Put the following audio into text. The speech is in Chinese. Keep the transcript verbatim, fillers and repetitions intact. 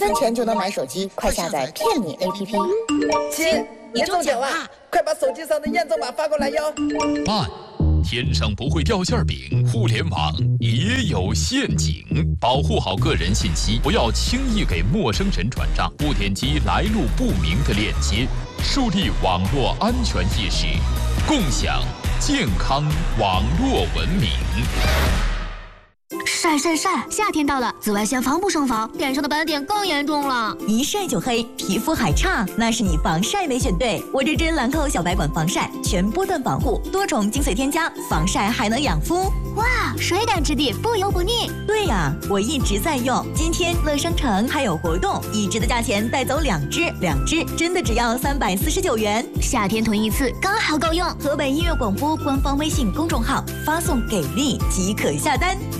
分钱就能买手机，快下载骗你 A P P。 亲，你中奖啦！快把手机上的验证码发过来哟。 慢，天上不会掉馅饼，互联网也有陷阱，保护好个人信息，不要轻易给陌生人转账，不点击来路不明的链接，树立网络安全意识，共享健康网络文明。 晒晒晒！夏天到了，紫外线防不胜防，脸上的斑点更严重了。 一晒就黑，皮肤还差，那是你防晒没选对。我这支兰蔻小白管防晒，全波段防护，多重精粹添加，防晒还能养肤。 哇，水感质地，不油不腻。 对呀，我一直在用。今天乐商城还有活动，一支的价钱带走两支，两支真的只要三百四十九元。 夏天囤一次，刚好够用。 河北音乐广播官方微信公众号发送给力即可下单。